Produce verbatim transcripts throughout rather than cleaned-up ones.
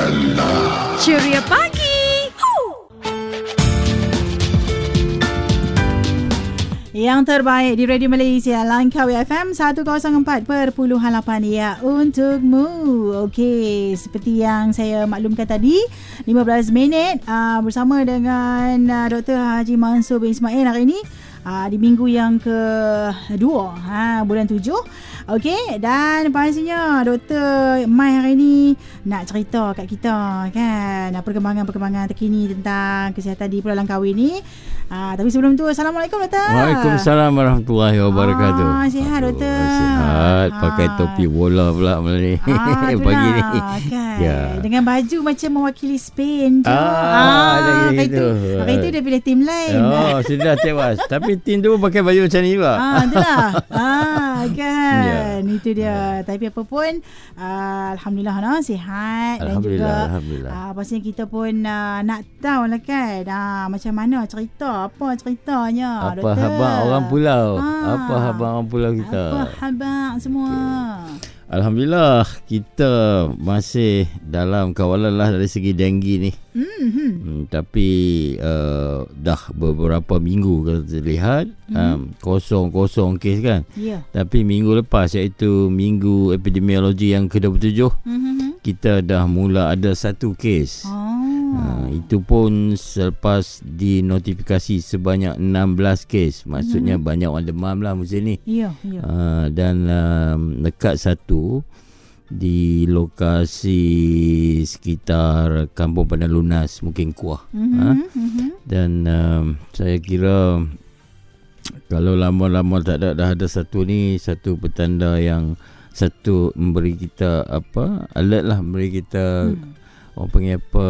Sialah. Ceria pagi. Yang terbaik di Radio Malaysia, Langkawi F M seratus empat perpuluhan lapan ya untukmu. Okey, seperti yang saya maklumkan tadi, lima belas minit uh, bersama dengan uh, Doktor Haji Mansur bin Ismail hari ini uh, di minggu yang kedua ha, bulan tujuh. Okey, dan pastinya Doktor Mai hari ini nak cerita kat kita kan perkembangan-perkembangan terkini tentang kesihatan di Pulau Langkawi ni. Ah, tapi sebelum tu, Assalamualaikum Doktor. Waalaikumsalam warahmatullahi wabarakatuh. Ah, sihat Doktor. Sihat, pakai topi bola pula Malay. Ah, pagi ni. Kan. Ya. Dengan baju macam mewakili Spain je. Ah, ah hari gitu. tu, hari tu dia pilih tim lain. Oh, sudah tewas. Tapi tim tu pakai baju macam ni juga. Ah, itulah. ah, kan. Ya. Itu dia. Tapi apa pun, uh, alhamdulillah no, sihat dan Alhamdulillah, juga alhamdulillah. uh, pastinya kita pun uh, nak tahu lah kan uh, macam mana cerita, apa ceritanya Apa Doktor. habang orang pulau? Ah. Apa habang orang pulau kita? Apa habang semua? Okay. Alhamdulillah, kita masih dalam kawalan lah dari segi denggi ni. Mm-hmm. Hmm, tapi uh, dah beberapa minggu kalau terlihat mm-hmm. um, kosong-kosong kes kan. Ya. Yeah. Tapi minggu lepas, iaitu minggu epidemiologi yang ke dua puluh tujuh, Mm-hmm. kita dah mula ada satu kes. Oh. Uh, itu pun selepas dinotifikasi sebanyak enam belas kes. Maksudnya mm-hmm. banyak orang demam lah musim ni. Ya, yeah, yeah. uh, Dan um, dekat satu di lokasi sekitar Kampung Padang Lunas, mungkin Kuah. Mm-hmm. Ha? Mm-hmm. Dan um, saya kira kalau lama-lama tak ada, dah ada satu ni, satu petanda yang satu memberi kita apa, alert lah, memberi kita hmm. orang panggil apa,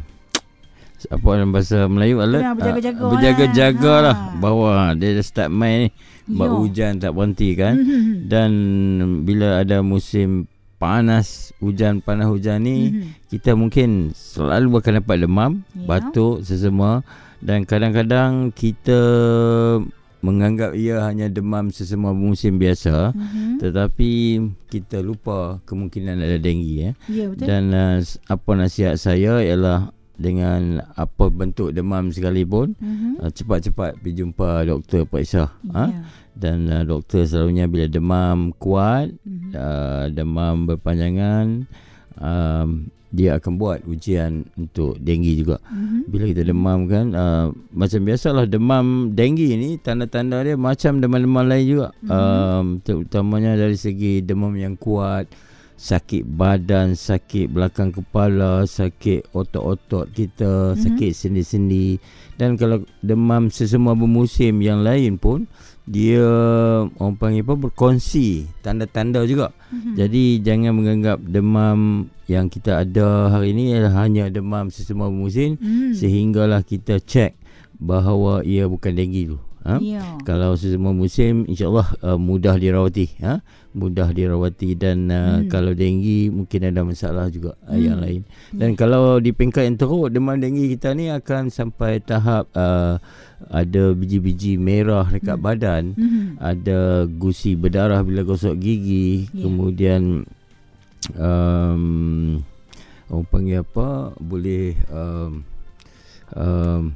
apa dalam bahasa Melayu, alert, ya, berjaga-jaga, berjaga-jaga ha. lah bahawa dia dah start main ni, baru hujan tak berhenti kan. Mm-hmm. Dan bila ada musim panas, hujan panas hujan ni, mm-hmm. kita mungkin selalu akan dapat demam, yeah. batuk, sesama. Dan kadang-kadang kita menganggap ia hanya demam sesama musim biasa, mm-hmm. tetapi kita lupa kemungkinan ada denggi ya. Ya, betul. Dan uh, apa nasihat saya ialah dengan apa bentuk demam sekalipun, mm-hmm. uh, cepat-cepat pergi jumpa doktor periksa. Yeah. Ha? Dan uh, doktor selalunya bila demam kuat, mm-hmm. uh, demam berpanjangan, um, dia akan buat ujian untuk denggi juga. Mm-hmm. Bila kita demam kan, uh, macam biasalah demam denggi ni, tanda-tanda dia macam demam-demam lain juga. Mm-hmm. um, Terutamanya dari segi demam yang kuat, sakit badan, sakit belakang kepala, sakit otot-otot kita, mm-hmm. sakit sendi-sendi. Dan kalau demam sesama bermusim yang lain pun, dia orang panggil apa, berkongsi tanda-tanda juga. Mm-hmm. Jadi jangan menganggap demam yang kita ada hari ini adalah hanya demam sesama bermusim, mm. sehinggalah kita cek bahawa ia bukan denggi tu. Ha? Yeah. Kalau sesama musim, insyaAllah uh, mudah dirawati, ha? mudah dirawati. Dan uh, hmm. kalau denggi mungkin ada masalah juga uh, yang hmm. lain. Dan yeah. kalau di peringkat yang teruk, demam denggi kita ni akan sampai tahap uh, ada biji-biji merah dekat hmm. badan, hmm. ada gusi berdarah bila gosok gigi, yeah. kemudian um, orang panggil apa, boleh um, um,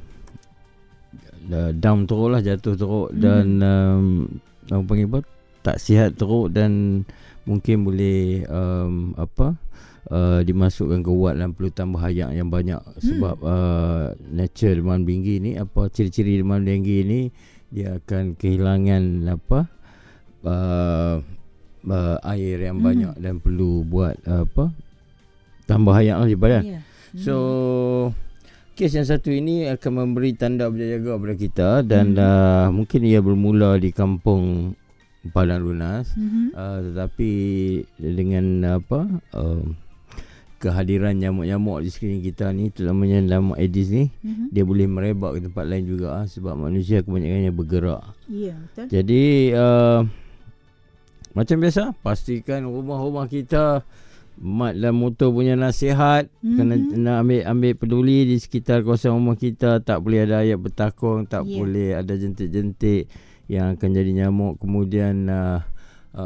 down teruk lah, jatuh teruk, hmm. dan um, orang panggil apa, tak sihat teruk, dan mungkin boleh um, apa uh, dimasukkan ke wad dan perlu tambah air yang banyak. Sebab hmm. uh, nature demam denggi ni, apa ciri-ciri demam denggi ni, dia akan kehilangan apa uh, uh, air yang hmm. banyak dan perlu buat uh, apa tambah air lah di badan. Yeah. Hmm. So kes yang satu ini akan memberi tanda berjaga kepada kita. Dan hmm. uh, mungkin ia bermula di kampung Padang Lunas, mm-hmm. uh, tetapi dengan apa uh, kehadiran nyamuk-nyamuk di sekeliling kita ni, terutamanya nyamuk Aedes ni, mm-hmm. dia boleh merebak ke tempat lain juga, uh, sebab manusia kebanyakannya bergerak. Ya, yeah, betul. Jadi uh, macam biasa, pastikan rumah-rumah kita, mat dan motor punya nasihat, mm-hmm. kena, kena ambil ambil peduli di sekitar kawasan rumah kita. Tak boleh ada ayat bertakung, tak yeah. boleh ada jentik-jentik yang akan jadi nyamuk. Kemudian uh, uh,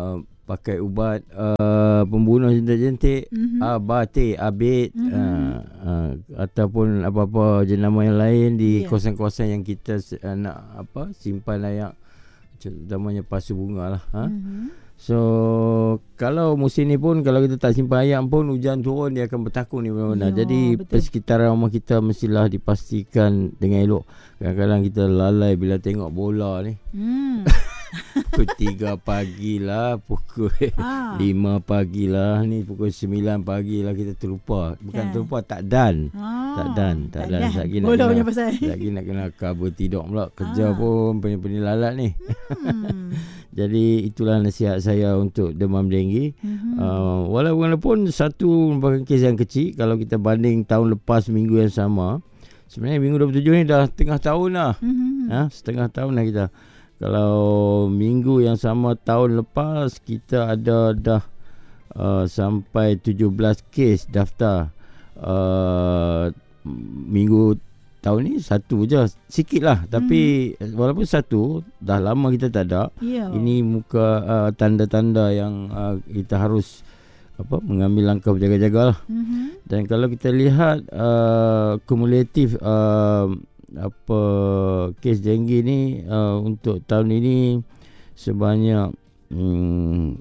pakai ubat uh, pembunuh jentik-jentik, Mm-hmm. abate, abit, Mhm. uh, uh, ataupun apa-apa jenama yang lain di Ya. kawasan-kawasan yang kita uh, nak apa simpan layak, namanya pasu bunga lah. Ha? Mhm. So kalau musim ni pun, kalau kita tak simpan ayam pun, hujan turun dia akan bertakung di mana-mana. Ya, Jadi betul. persekitaran rumah kita mestilah dipastikan dengan elok. Kadang-kadang kita lalai bila tengok bola ni. Hmm. Pukul tiga pagi lah, pukul Ah. lima pagi lah, ni pukul sembilan pagi lah kita terlupa. Bukan Kan. terlupa, tak dan. Ah, Tak dan, tak dan. Lagi nak Bola kena- punya pasal. Lagi nak kena cover tidur pula. Kerja Ah. pun pening-pening lalat ni. Hmm. Jadi itulah nasihat saya untuk demam denggi. Mhm. Uh, walaupun satu merupakan kes yang kecil, kalau kita banding tahun lepas minggu yang sama, sebenarnya minggu dua puluh tujuh ni dah tengah tahun lah. Mhm. Ha, setengah tahun dah kita. Kalau minggu yang sama tahun lepas, kita ada dah uh, sampai tujuh belas kes daftar. Uh, minggu tahun ni satu je, sikit lah. Tapi hmm. walaupun satu, dah lama kita tak ada. Ya. Ini muka uh, tanda-tanda yang uh, kita harus apa mengambil langkah berjaga-jaga lah. Mhm. Dan kalau kita lihat uh, kumulatif uh, apa kes denggi ni uh, untuk tahun ini sebanyak hmm,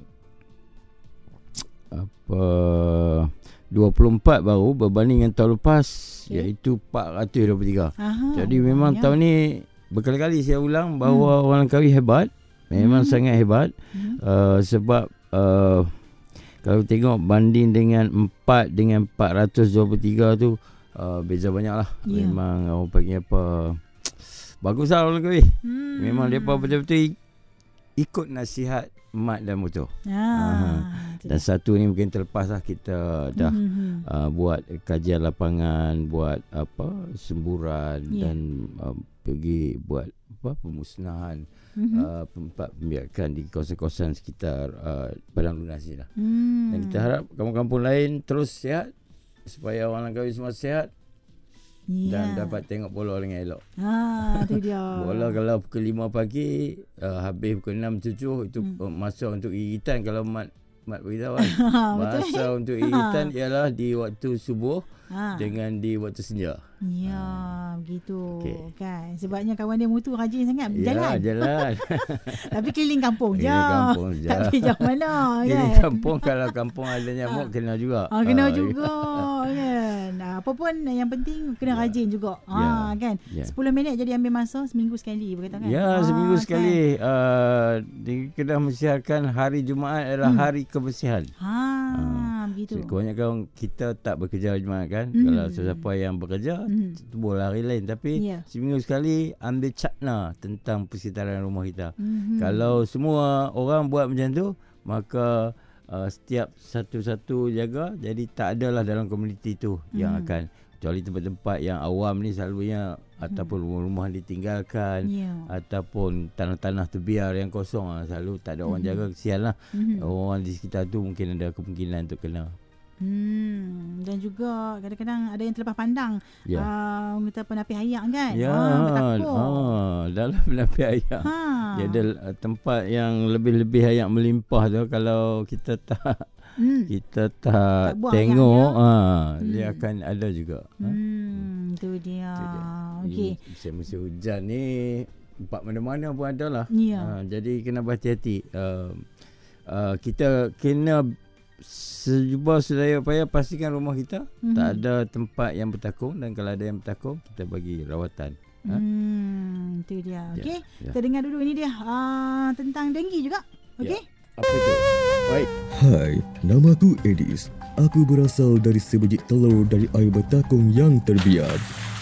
apa dua puluh empat baru berbanding dengan tahun lepas, okay. iaitu empat ratus dua puluh tiga. Aha, Jadi memang banyak. tahun ni berkali-kali saya ulang bahawa hmm. orang Langkawi hebat, memang Hmm. sangat hebat. Hmm. Uh, sebab uh, kalau tengok banding dengan empat dengan empat ratus dua puluh tiga tu, uh, beza banyak lah. Ya. Memang orang panggil apa, bagus lah orang Langkawi. Hmm. Memang mereka betul-betul ikut nasihat mat dan motor. Ah, Dan satu ni mungkin terlepas lah, kita dah Mhm. uh, buat kajian lapangan, buat apa semburan, Ya. dan uh, pergi buat apa pemusnahan Mhm. uh, tempat pembiakan di kawasan-kawasan sekitar uh, Padang Lunas ni lah. Hmm. Dan kita harap kampung-kampung lain terus sihat, supaya orang Langkawi semua sihat dan Ya. dapat tengok bola dengan elok. Ah, tu dia. Bola kalau pukul lima pagi, uh, habis pukul enam tujuh, itu Hmm. uh, masa untuk iritan. Kalau mat mat beritahu kan, Betul. masa untuk iritan ialah di waktu subuh Ah. dengan di waktu senja. Ya, begitu Okey. kan. Sebabnya kawan dia mutu rajin sangat berjalan. Ya, jalan. Tapi keliling kampung je. Keliling kampung je. Tak pergi jauh mana Keliling kan. kampung, kalau kampung ada nyamuk kena juga. Ah, kena Ah, juga kan. Ah, apa pun yang penting kena Ya. rajin juga. Ya. Ah, kan. Ya. sepuluh minit jadi ambil masa seminggu sekali berkata kan. Ya, Ah, seminggu kan. sekali. Uh, di Kedah mensiarkan hari Jumaat adalah Hmm. hari kebersihan. Ha, begitu. So, kebanyakan kita tak bekerja hari Jumaat kan. Hmm. Kalau sesiapa yang bekerja, Hmm. itu boleh hari lain. Tapi Ya. seminggu sekali ambil cakna tentang persekitaran rumah kita. Mhm. Kalau semua orang buat macam tu, maka uh, setiap satu-satu jaga, jadi tak adalah dalam komuniti tu hmm. yang akan, kecuali tempat-tempat yang awam ni selalunya, hmm. ataupun rumah-rumah ditinggalkan, Ya. ataupun tanah-tanah terbiar yang kosong, ah, selalu tak ada orang Mhm. jaga, kesian lah. Mhm. Orang di sekitar tu mungkin ada kemungkinan untuk kena. Hmm, dan juga kadang-kadang ada yang terlepas pandang. Ya. Ah, orang kata penapis ayak kan. Ya, Ah, bertakut. ah, dalam penapis ayak. Ha. Dia ada uh, tempat yang lebih-lebih ayak melimpah tu, kalau kita tak Hmm. kita tak, Tak buang tengok, ayam ah, Hmm. dia akan ada juga. Ha? Hmm, tu dia. Itu dia. Okey. Ini musim-musim hujan ni tempat mana-mana pun ada lah. Ya. Ha, jadi kena berhati-hati. Uh, uh, kita kena sejubah sedaya upaya pastikan rumah kita Mhm. tak ada tempat yang bertakung, dan kalau ada yang bertakung kita bagi rawatan. Ha? Hmm, tu dia. Ya, Okey. ya. Kita dengar dulu ini dia ah, tentang denggi juga. Okey. Apa itu? Baik. Hai, namaku Edis. Aku berasal dari sebiji telur dari air bertakung yang terbiar.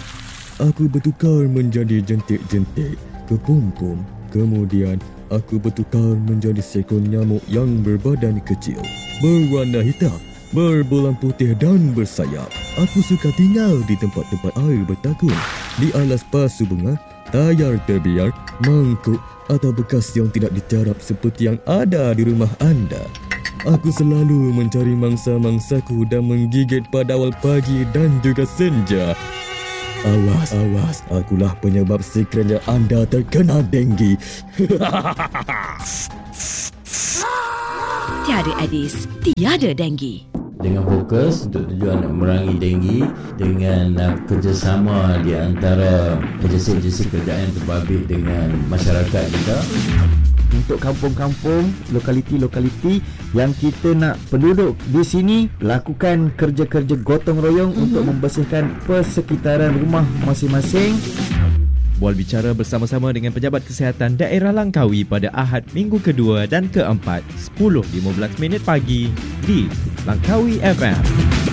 Aku bertukar menjadi jentik-jentik ke pom-pom. Kemudian, aku bertukar menjadi seekor nyamuk yang berbadan kecil, berwarna hitam, berbolang putih dan bersayap. Aku suka tinggal di tempat-tempat air bertakung, di alas pasu bunga, tayar terbiar, mangkuk atau bekas yang tidak dicarap seperti yang ada di rumah anda. Aku selalu mencari mangsa-mangsaku dan menggigit pada awal pagi dan juga senja. Awas, awas, akulah penyebab sekiranya anda terkena denggi. Tiada Aedes, tiada denggi. Dengan fokus untuk tujuan nak merangi denggi dengan uh, kerjasama di antara agensi-agensi kerajaan yang terbabit dengan masyarakat kita. Untuk kampung-kampung, lokaliti-lokaliti yang kita nak penduduk di sini lakukan kerja-kerja gotong royong mm-hmm. untuk membersihkan persekitaran rumah masing-masing. Bual bicara bersama-sama dengan Pejabat Kesihatan Daerah Langkawi pada Ahad minggu kedua dan keempat sepuluh lima belas minit pagi di Langkawi F M.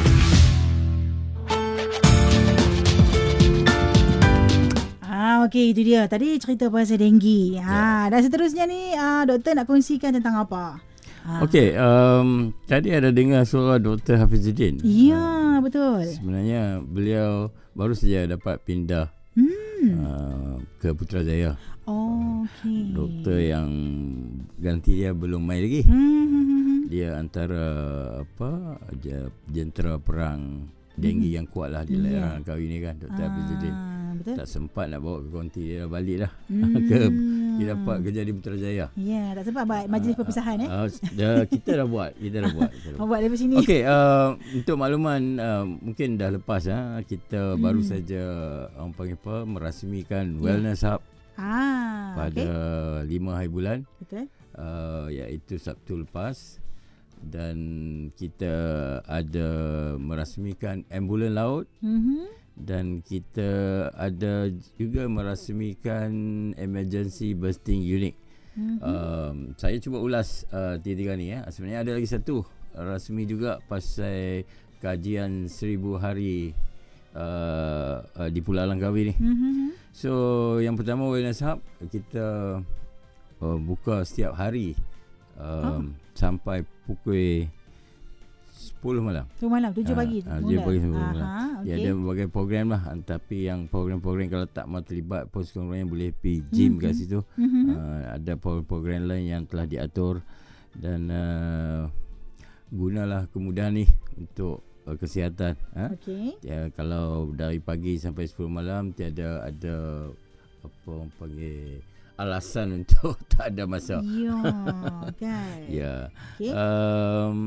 Ah, okey, itu dia. Tadi cerita pasal denggi. Ah, dan seterusnya ni ah, doktor nak kongsikan tentang apa? Ah. Okey, um, tadi ada dengar suara Doktor Hafizuddin. Ya, betul. Sebenarnya beliau baru saja dapat pindah Hmm. Uh, ke Putrajaya. Oh, okey. Doktor yang ganti dia belum mai lagi. Hmm. Dia antara apa jentera perang denggi hmm. yang kuat lah di daerah yeah. Langkawi ni kan, Doktor Hafizuddin. Ah, betul. Tak sempat nak bawa ke konti, dia dah balik dah. Hmm. ke dia dapat kerja di Putrajaya. Ya, yeah, tak sempat buat majlis uh, perpisahan eh. Uh, dah, kita dah buat, kita dah buat. Kita dah buat dari sini. Okey, uh, untuk makluman uh, mungkin dah lepas uh, kita hmm. baru saja orang panggil apa merasmikan yeah. Wellness Hub. Ah, pada okay. lima hari bulan. Betul. Uh, iaitu Sabtu lepas, dan kita ada merasmikan ambulan laut. Mm-hmm. Dan kita ada juga merasmikan emergency bursting unit. Mm-hmm. Um, saya cuba ulas uh, tiga-tiga ni ya. Sebenarnya ada lagi satu rasmi juga pasal kajian seribu hari uh, uh, di Pulau Langkawi ni. Mm-hmm. So yang pertama Wellness Hub kita uh, buka setiap hari um, oh. sampai pukul sepuluh malam. sepuluh malam, tujuh pagi. Ha, tujuh pagi sepuluh malam. Okay. Dia ada berbagai program lah. Tapi yang program-program kalau tak mahu terlibat pun sekurang-kurangnya boleh pergi gym mm-hmm. kat situ. Mm-hmm. Uh, ada program-program lain yang telah diatur. Dan uh, gunalah kemudahan ni untuk uh, kesihatan. Ha? Okay. Ya, kalau dari pagi sampai sepuluh malam tiada ada apa orang panggil alasan untuk tak ada masa. Ya, kan. Ya. Okay. Um,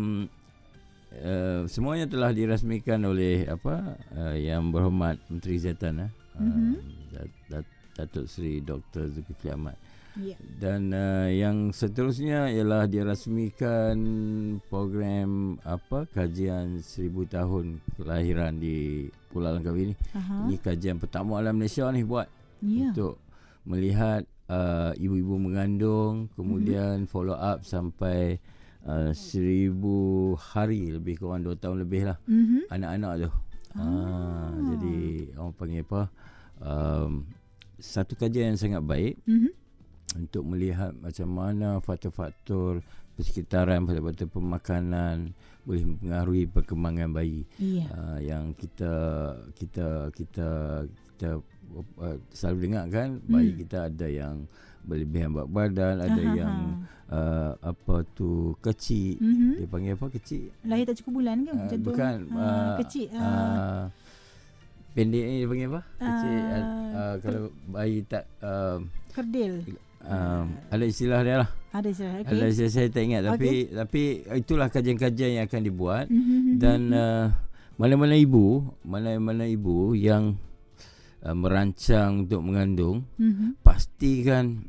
Uh, semuanya telah dirasmikan oleh apa uh, yang berhormat Menteri Kesihatan eh? mm-hmm. uh, Dat- Datuk Seri Doktor Zulkifli Ahmad. Yeah. Dan uh, yang seterusnya ialah dirasmikan program apa kajian seribu tahun kelahiran di Pulau Langkawi ni. Uh-huh. Ini kajian pertama dalam Malaysia ni buat yeah. untuk melihat uh, ibu-ibu mengandung, kemudian mm-hmm. follow up sampai Uh, seribu hari, lebih kurang dua tahun lebih lah mm-hmm. anak-anak tu. Ah. Ah, jadi orang panggil apa um, satu kajian yang sangat baik mm-hmm. untuk melihat macam mana faktor-faktor persekitaran, faktor-faktor pemakanan boleh mempengaruhi perkembangan bayi. Yeah. Uh, yang kita kita kita kita uh, selalu dengar kan bayi mm. kita ada yang berlebihan berat badan, ada Aha. yang uh, apa tu kecil. Mm-hmm. Dia panggil apa kecil? Lahir tak cukup bulan ke? Uh, macam bukan. tu? Uh, uh, kecil. Uh, uh, pendek ni dia panggil apa? Kecil. Uh, uh, kalau bayi tak uh, kerdil. Uh, ada istilah dia lah. Ada istilah. Okay. Ada istilah saya tak ingat. Tapi okay. tapi itulah kajian-kajian yang akan dibuat. Mm-hmm. Dan uh, mana-mana ibu, mana-mana ibu yang Uh, merancang untuk mengandung, mm-hmm. pastikan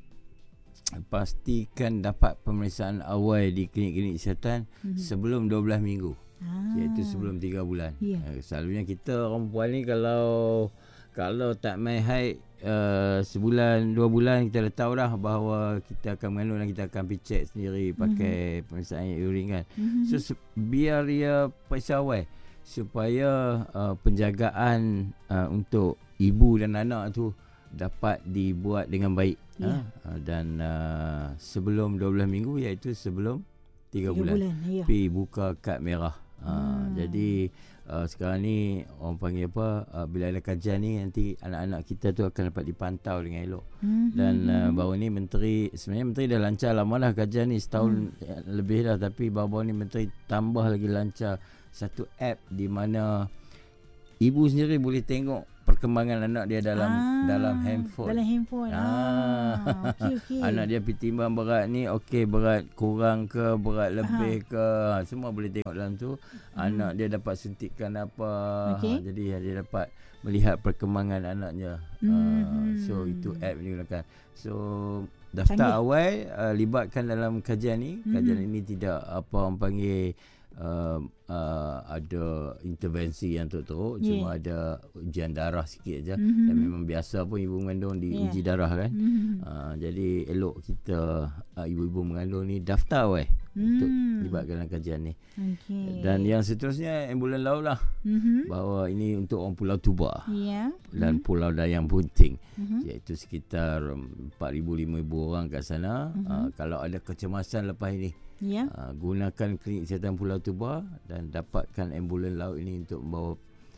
pastikan dapat pemeriksaan awal di klinik-klinik kesihatan mm-hmm. sebelum dua belas minggu. Ah. Iaitu sebelum tiga bulan. Yeah. Uh, selalunya kita orang perempuan ni kalau kalau tak main haid uh, sebulan dua bulan kita dah tahu dah bahawa kita akan mengandung dan kita akan pergi check sendiri pakai mm-hmm. pemeriksaan urin kan. Mm-hmm. So se- biar dia periksa awal supaya uh, penjagaan uh, untuk ibu dan anak tu dapat dibuat dengan baik. Yeah. Ha? Dan uh, sebelum dua belas minggu, iaitu sebelum tiga bulan, bulan yeah. pergi buka kad merah. Ha, hmm. Jadi uh, sekarang ni orang panggil apa, uh, bila ada kajian ni nanti anak-anak kita tu akan dapat dipantau dengan elok. Hmm. Dan uh, baru ni Menteri, sebenarnya Menteri dah lancar lama dah kajian ni, setahun hmm. lebih dah, tapi baru-baru ni Menteri tambah lagi lancar satu app di mana ibu sendiri boleh tengok perkembangan anak dia dalam ah, dalam handphone. Dalam handphone. Ah, Ah. okey okey. Anak dia pergi timbang berat ni, okey berat kurang ke, berat lebih ke, semua boleh tengok dalam tu. Hmm. Anak dia dapat suntikan apa. Okay. Jadi dia dapat melihat perkembangan anaknya. Hmm. Uh, so itu app ni gunakan. So daftar Canggih. awal uh, libatkan dalam kajian ni. Hmm. Kajian ini tidak apa orang panggil uh, uh, ada intervensi yang teruk, Yeah. cuma ada ujian darah sikit je. Mm-hmm. Dan memang biasa pun ibu mengandung diuji Yeah. darah kan. Mm-hmm. Uh, jadi elok kita uh, ibu-ibu mengandung ni daftar weh Hmm. untuk libatkan dalam kajian ni. Okey. Dan yang seterusnya ambulan laut lah. Mhm. Bahawa ini untuk orang Pulau Tuba Ya. dan Pulau Dayang Bunting, Mhm. iaitu sekitar empat ribu lima ribu orang kat sana. Mhm. Uh, kalau ada kecemasan lepas ini, Ya. uh, gunakan klinik kesihatan Pulau Tuba dan dapatkan ambulan laut ini untuk membawa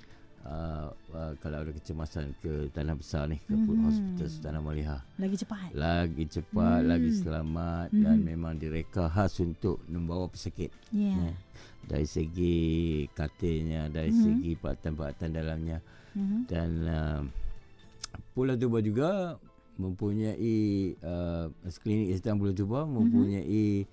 uh, uh, kalau ada kecemasan ke Tanah Besar ni, ke Mhm. Hospital Sultan Amalia. Lagi cepat. Lagi cepat, Hmm. lagi selamat Mhm. dan memang direka khas untuk membawa pesakit. Ya. Ya. Dari segi katilnya, dari Mhm. segi peralatan-peralatan dalamnya. Mhm. Dan uh, Pulau Tuba juga mempunyai uh, klinik kesihatan Pulau Tuba mempunyai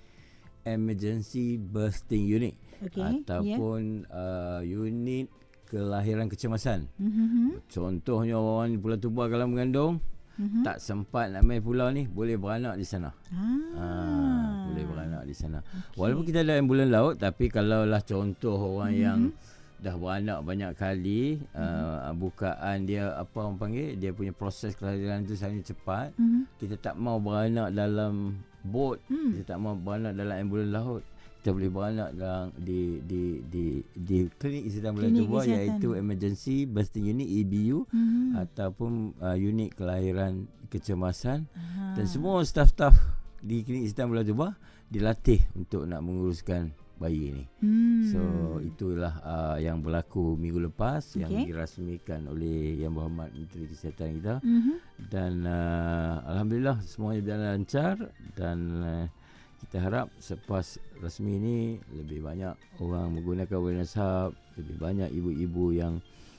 emergency bursting unit Okey. ataupun uh, unit kelahiran kecemasan. Mhm. Contohnya orang di Pulau Tuba kalau mengandung Mhm. tak sempat nak main pulau ni, boleh beranak di sana. Ah. Ah, boleh beranak di sana. Okey. Walaupun kita ada ambulan laut, tapi kalaulah contoh orang Mhm. yang dah beranak banyak kali, Mhm. uh, bukaan dia apa orang panggil, dia punya proses kelahiran tu sangat cepat. Mhm. Kita tak mau beranak dalam bot, Hmm. kita tak mau beranak dalam ambulan laut. Kita boleh beranak dalam di di di di klinik kesihatan Pulau Klinik Tuba, kesihatan. iaitu emergency bursting unit E B U Mhm. ataupun uh, unit kelahiran kecemasan. Ah. Dan semua staf-staf di klinik kesihatan Pulau Tuba dilatih untuk nak menguruskan bayi ni. Hmm. So itulah uh, yang berlaku minggu lepas, okay, yang Okey. dirasmikan oleh Yang Berhormat Menteri Kesihatan kita. Mhm. Dan uh, alhamdulillah semuanya berjalan lancar dan uh, kita harap selepas rasmi ini lebih banyak orang menggunakan awareness hub, lebih banyak ibu-ibu yang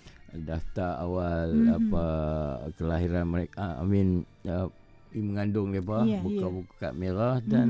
daftar awal Mhm. apa kelahiran mereka, I mean uh, mengandung mereka, Ya, buka ya. buka kad merah dan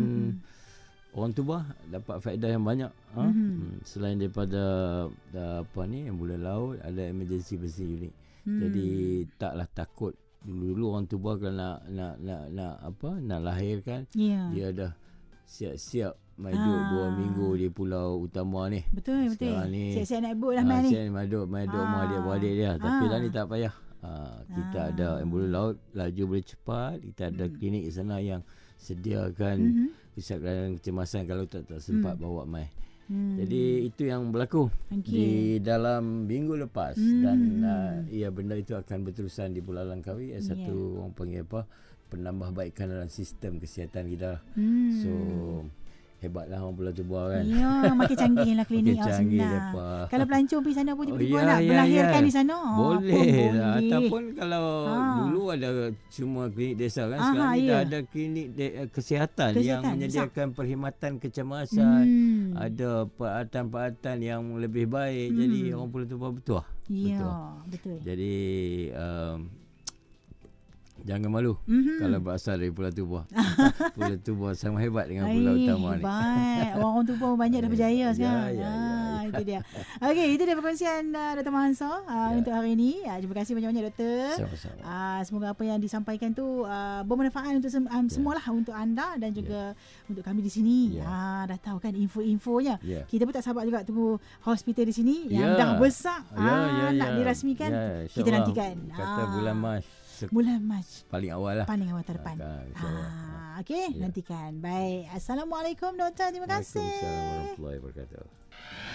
Mhm. orang tua dapat faedah yang banyak. Ha? Mhm. Hmm, selain daripada uh, apa ni ambulan laut, ada emergency bursting unit. Hmm. Jadi taklah takut. Dulu-dulu orang tua kalau nak nak nak nak apa nak lahirkan, Ya. dia dah siap-siap mai duduk Ah. dua minggu di pulau utama ni. Betul betul. Sekarang ni, Siap-siap nak boot lah Ah, mai ni. siap mai duduk mai duduk rumah Ah. dia beradik dia. Tapi Ah. lah ni tak payah. Ah, kita Ah. ada ambulan laut, laju boleh cepat. Kita ada Hmm. klinik di sana yang sediakan Mhm. pusat kelahiran kecemasan kalau tak, tak sempat Hmm. bawa mai. Hmm. Jadi itu yang berlaku Okey. di dalam minggu lepas. Hmm. Dan uh, ya benda itu akan berterusan di Pulau Langkawi. Ya. Satu orang panggil apa, penambahbaikan dalam sistem kesihatan kita. Hmm. So hebatlah orang Pulau Tuba kan. Ya, makin canggih lah klinik Makin awak canggih sebenar. depa. Kalau pelancong pergi sana pun Oh, tiba-tiba ya, nak ya, melahirkan ya. di sana. Oh, Boleh pun lah. boleh. Ataupun kalau Ha. dulu ada cuma klinik desa kan, Aha, sekarang ni ya. dah ada klinik de- kesihatan, yang Kesihatan, menyediakan perkhidmatan kecemasan. Hmm. Ada peralatan-peralatan yang lebih baik. Hmm. Jadi orang Pulau Tuba betul. Ya, betul. betul. Jadi um, jangan malu Mhm. kalau berasal dari Pulau Tuba. Pulau Tuba sama hebat dengan Pulau Ay, Utama ni. Baik. Orang tu pun banyak dah berjaya Ya, sekarang. ya, ya, Ah, ya. itu dia. Okey, itu dia perkongsian uh, Doktor Mahansa uh, Ya. untuk hari ini. Uh, terima kasih banyak-banyak Doktor. Sama-sama. Uh, semoga apa yang disampaikan tu uh, bermanfaat untuk sem- um, Ya. semualah, untuk anda dan juga untuk kami di sini. Ya. Ah, dah tahu kan info-infonya. Ya. Kita pun tak sabar juga tunggu hospital di sini yang Ya. dah besar. Ya, ah, ya, nak ya. dirasmikan. Ya, Kita insyaAllah. nantikan. Kata Ah. bulan Mac se- Bulan Mac. paling awal lah. Paling awal terdepan. Akan, insyaAllah. Ah, okey, Ya. nantikan. Baik. Assalamualaikum Doktor. Terima kasih. Waalaikumsalam warahmatullahi wabarakatuh.